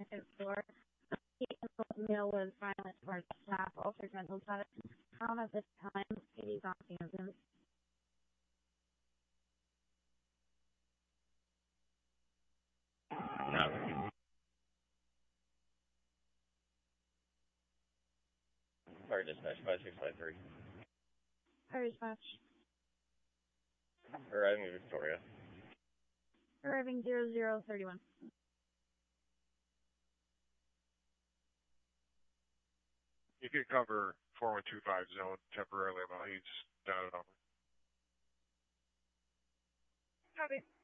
second floor. He meal was violent towards staff, altered mental status. At this time, Katie's on fumes. Fire dispatch 5653. Fire dispatch. Arriving Victoria. Arriving 0031. You can cover 4125 zone temporarily while he's down and over. Copy.